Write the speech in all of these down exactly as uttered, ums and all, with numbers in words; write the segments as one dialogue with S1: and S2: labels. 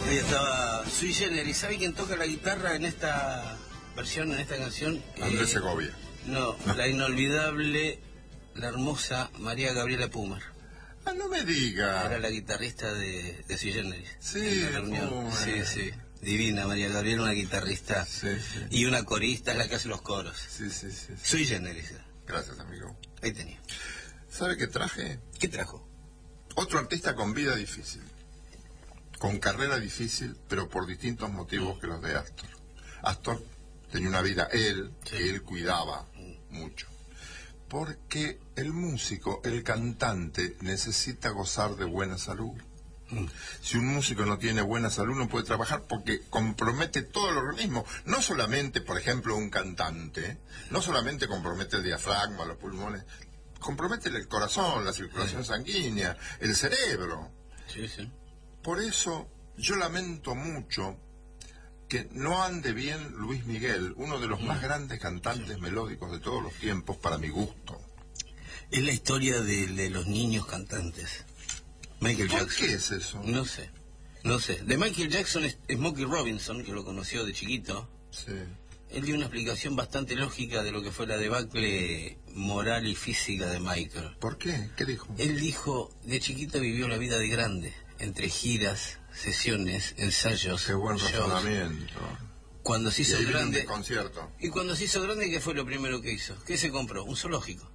S1: Ahí estaba Sui Generis. ¿Sabe quién toca la guitarra en esta versión, en esta canción?
S2: Andrés
S1: eh,
S2: Segovia.
S1: No, la inolvidable, la hermosa María Gabriela Pumer.
S2: Ah, no me diga.
S1: Era la guitarrista de, de Sui Generis.
S2: Sí,
S1: en la reunión.
S2: Pumer.
S1: Sí, sí. Divina María Gabriela, una guitarrista.
S2: Sí, sí.
S1: Y una corista, es la que hace los coros.
S2: Sí, sí, sí, sí.
S1: Sui Generis.
S2: Gracias, amigo.
S1: Ahí tenía.
S2: ¿Sabe qué traje?
S1: ¿Qué trajo?
S2: Otro artista con vida difícil. Con carrera difícil, pero por distintos motivos que los de Astor. Astor tenía una vida, él,
S1: Sí.
S2: que él cuidaba mucho. Porque el músico, el cantante, necesita gozar de buena salud.
S1: Mm.
S2: Si un músico no tiene buena salud no puede trabajar porque compromete todo el organismo. No solamente, por ejemplo, un cantante, no solamente compromete el diafragma, los pulmones, compromete el corazón, la circulación sanguínea, el cerebro.
S1: Sí, sí.
S2: Por eso yo lamento mucho que no ande bien Luis Miguel, uno de los más grandes cantantes melódicos de todos los tiempos para mi gusto.
S1: Es la historia de, de los niños cantantes. Michael
S2: ¿Por
S1: Jackson.
S2: qué es eso?
S1: No sé, no sé. De Michael Jackson es Smokey Robinson, que lo conoció de chiquito.
S2: Sí.
S1: Él dio una explicación bastante lógica de lo que fue la debacle moral y física de Michael.
S2: ¿Por qué? ¿Qué dijo?
S1: Él dijo, de chiquito vivió la vida de grande, entre giras, sesiones, ensayos,
S2: Qué buen
S1: shows.
S2: razonamiento.
S1: Cuando se
S2: Y
S1: hizo
S2: ahí viene un
S1: grande...
S2: desconcierto.
S1: Y cuando se hizo grande, ¿qué fue lo primero que hizo? ¿Qué se compró? Un zoológico.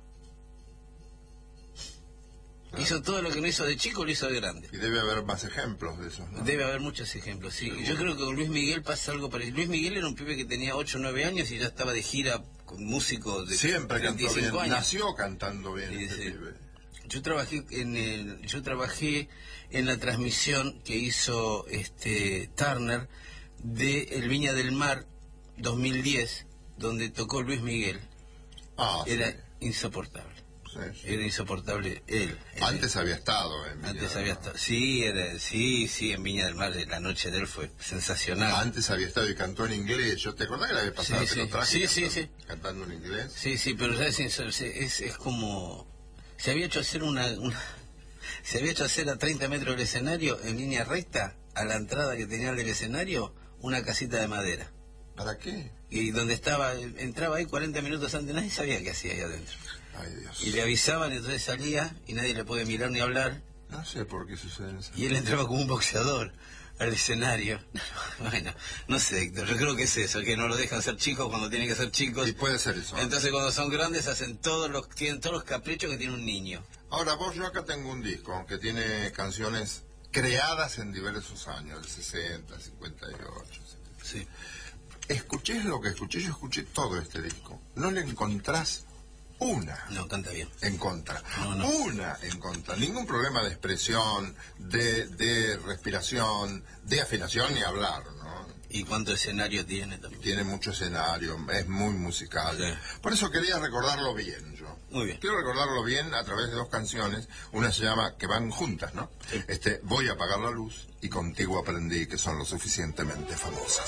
S2: Claro.
S1: Hizo todo lo que no hizo de chico, lo hizo de grande.
S2: Y debe haber más ejemplos de esos, ¿no?
S1: Debe haber muchos ejemplos, sí.
S2: Seguro.
S1: Yo creo que con Luis Miguel pasa algo parecido. Luis Miguel era un pibe que tenía ocho o nueve años y ya estaba de gira con músicos de
S2: Siempre
S1: treinta y
S2: cantó bien,
S1: cinco años.
S2: nació cantando bien
S1: Sí,
S2: este
S1: sí.
S2: pibe.
S1: Yo trabajé en el, yo trabajé en la transmisión que hizo este Turner de El Viña del Mar dos mil diez, donde tocó Luis Miguel.
S2: Ah,
S1: Era
S2: sí,
S1: insoportable.
S2: sí, sí.
S1: Era insoportable él.
S2: Antes había estado en Viña
S1: Antes
S2: del
S1: había
S2: Mar.
S1: estado. Sí, era, sí, sí, en Viña del Mar la noche de él fue sensacional.
S2: Antes había estado y cantó en inglés. ¿Yo te acordás que la vez pasada
S1: Sí,
S2: te
S1: sí.
S2: lo traje?
S1: Sí, sí,
S2: cantando,
S1: sí.
S2: Cantando en inglés.
S1: Sí, sí, pero ya es, es, es, es como... Se había hecho hacer una, una... Se había hecho hacer a treinta metros del escenario, en línea recta, a la entrada que tenía del escenario, una casita de madera.
S2: ¿Para qué?
S1: Y donde estaba, entraba ahí cuarenta minutos antes, nadie sabía qué hacía ahí adentro.
S2: Ay, Dios.
S1: Y le avisaban, entonces salía, y nadie le puede mirar ni hablar,
S2: No sé por qué sucede eso.
S1: y él entraba como un boxeador al escenario. Bueno, no sé, Héctor, yo creo que es eso, que no lo dejan ser chicos cuando tienen que ser chicos.
S2: Y puede ser eso.
S1: Entonces cuando son grandes hacen todos los, tienen todos los caprichos que tiene un niño.
S2: Ahora, vos, yo acá tengo un disco que tiene canciones creadas en diversos años, el sesenta, cincuenta y ocho.
S1: Sí.
S2: Escuché lo que escuché, yo escuché todo este disco. No le encontrás una
S1: No, canta bien.
S2: en contra.
S1: No, no.
S2: Una en contra. Ningún problema de expresión, de, de respiración, de afinación ni hablar, ¿no?
S1: ¿Y cuánto escenario tiene también?
S2: Tiene mucho escenario, es muy musical.
S1: Sí.
S2: Por eso quería recordarlo bien yo.
S1: Muy bien.
S2: Quiero recordarlo bien a través de dos canciones. Una se llama, que van juntas, ¿no?
S1: Sí.
S2: Este, Voy a apagar la luz y Contigo aprendí, que son lo suficientemente famosas.